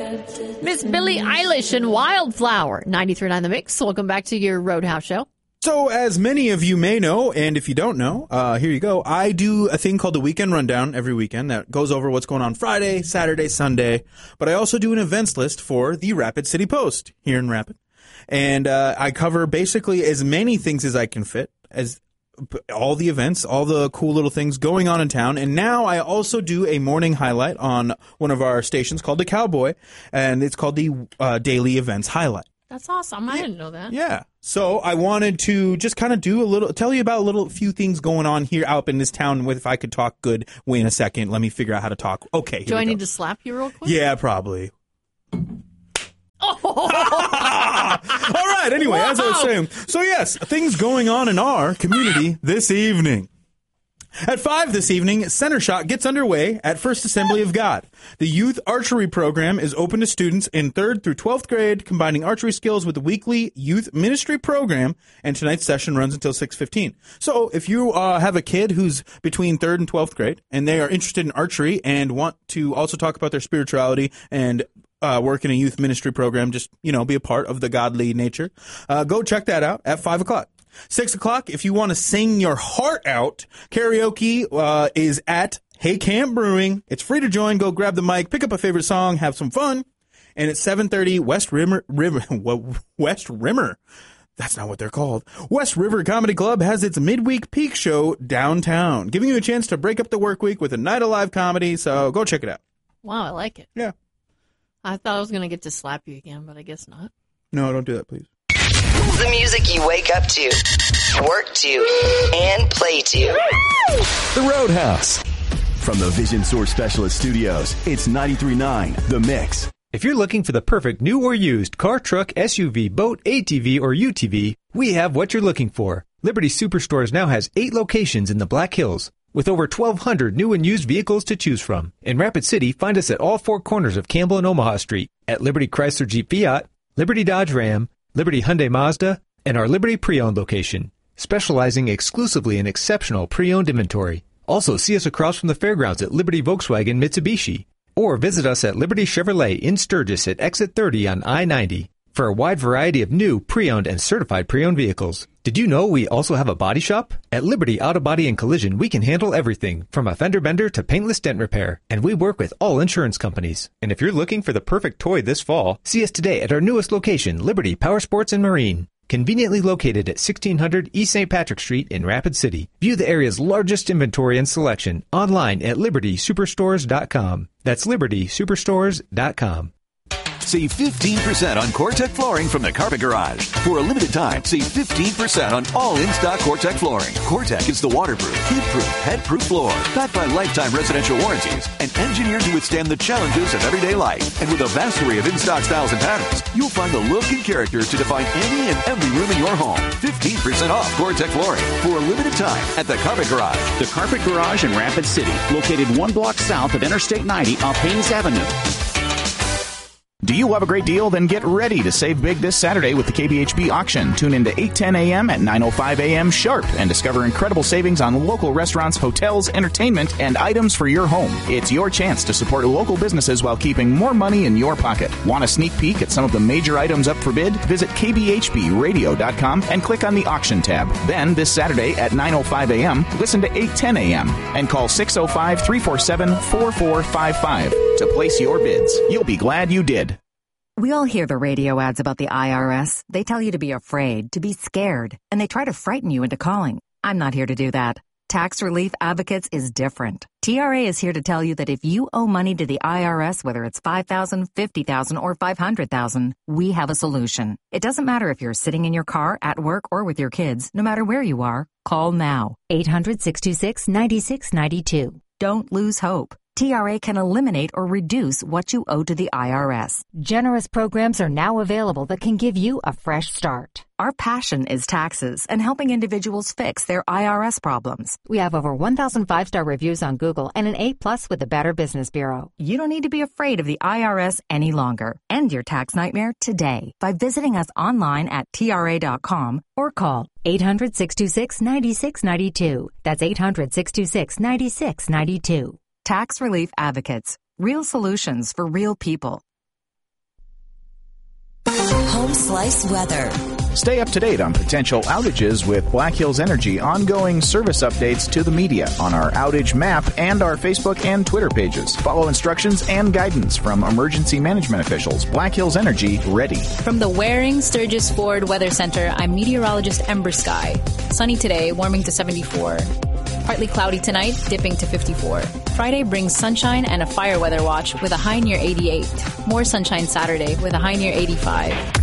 Miss Billie Eilish and Wildflower, 93.9 The Mix. Welcome back to your Roadhouse show. So, as many of you may know, and if you don't know, here you go. I do a thing called the Weekend Rundown every weekend that goes over what's going on Friday, Saturday, Sunday. But I also do an events list for the Rapid City Post here in Rapid. And I cover basically as many things as I can fit, as all the events, all the cool little things going on in town. And now I also do a morning highlight on one of our stations called The Cowboy, and it's called the Daily Events Highlight. That's awesome. I didn't know that. Yeah. So I wanted to just kind of tell you about a few things going on here out in this town. With if I could talk good, wait a second, let me figure out how to talk. Okay. Do I need to slap you real quick? Yeah, probably. Oh. All right. Anyway, as I was saying, so yes, things going on in our community this evening. At 5 this evening, Center Shot gets underway at First Assembly of God. The youth archery program is open to students in 3rd through 12th grade, combining archery skills with the weekly youth ministry program, and tonight's session runs until 6:15. So if you have a kid who's between 3rd and 12th grade, and they are interested in archery and want to also talk about their spirituality and work in a youth ministry program, just, be a part of the godly nature, go check that out at 5 o'clock. 6 o'clock, if you want to sing your heart out, karaoke is at Hey Camp Brewing. It's free to join. Go grab the mic, pick up a favorite song, have some fun. And at 7:30, West Rimmer. That's not what they're called. West River Comedy Club has its midweek peak show downtown, giving you a chance to break up the work week with a night of live comedy. So go check it out. Wow, I like it. Yeah. I thought I was going to get to slap you again, but I guess not. No, don't do that, please. The music you wake up to, work to, and play to. The Roadhouse. From the Vision Source Specialist Studios, it's 93.9 The Mix. If you're looking for the perfect new or used car, truck, SUV, boat, ATV, or UTV, we have what you're looking for. Liberty Superstores now has 8 locations in the Black Hills, with over 1,200 new and used vehicles to choose from. In Rapid City, find us at all 4 corners of Campbell and Omaha Street, at Liberty Chrysler Jeep Fiat, Liberty Dodge Ram, Liberty Hyundai Mazda, and our Liberty Pre-Owned location, specializing exclusively in exceptional pre-owned inventory. Also, see us across from the fairgrounds at Liberty Volkswagen Mitsubishi, or visit us at Liberty Chevrolet in Sturgis at Exit 30 on I-90 for a wide variety of new pre-owned and certified pre-owned vehicles. Did you know we also have a body shop? At Liberty Auto Body and Collision, we can handle everything from a fender bender to paintless dent repair, and we work with all insurance companies. And if you're looking for the perfect toy this fall, see us today at our newest location, Liberty Power Sports and Marine, conveniently located at 1600 East St. Patrick Street in Rapid City. View the area's largest inventory and selection online at libertysuperstores.com. That's libertysuperstores.com. Save 15% on Core-Tech flooring from the Carpet Garage. For a limited time, save 15% on all in-stock Core-Tech flooring. Core-Tech is the waterproof, heat-proof, pet-proof floor, backed by lifetime residential warranties and engineered to withstand the challenges of everyday life. And with a vast array of in-stock styles and patterns, you'll find the look and character to define any and every room in your home. 15% off Core-Tech flooring for a limited time at the Carpet Garage. The Carpet Garage in Rapid City, located 1 block south of Interstate 90 off Haynes Avenue. Do you have a great deal? Then get ready to save big this Saturday with the KBHB auction. Tune in to 8:10 a.m. at 9:05 a.m. sharp and discover incredible savings on local restaurants, hotels, entertainment, and items for your home. It's your chance to support local businesses while keeping more money in your pocket. Want a sneak peek at some of the major items up for bid? Visit kbhbradio.com and click on the auction tab. Then, this Saturday at 9:05 a.m., listen to 8:10 a.m. and call 605-347-4455 to place your bids. You'll be glad you did. We all hear the radio ads about the IRS. They tell you to be afraid, to be scared, and they try to frighten you into calling. I'm not here to do that. Tax Relief Advocates is different. TRA is here to tell you that if you owe money to the IRS, whether it's $5,000, $50,000, or $500,000, we have a solution. It doesn't matter if you're sitting in your car, at work, or with your kids. No matter where you are, call now. 800-626-9692. Don't lose hope. TRA can eliminate or reduce what you owe to the IRS. Generous programs are now available that can give you a fresh start. Our passion is taxes and helping individuals fix their IRS problems. We have over 1,000 5-star reviews on Google and an A+ with the Better Business Bureau. You don't need to be afraid of the IRS any longer. End your tax nightmare today by visiting us online at TRA.com or call 800-626-9692. That's 800-626-9692. Tax Relief Advocates. Real solutions for real people. Home Slice weather. Stay up to date on potential outages with Black Hills Energy ongoing service updates to the media on our outage map and our Facebook and Twitter pages. Follow instructions and guidance from emergency management officials. Black Hills Energy, ready. From the Waring Sturgis Ford Weather Center, I'm meteorologist Ember Sky. Sunny today, warming to 74. Partly cloudy tonight, dipping to 54. Friday brings sunshine and a fire weather watch with a high near 88. More sunshine Saturday with a high near 85.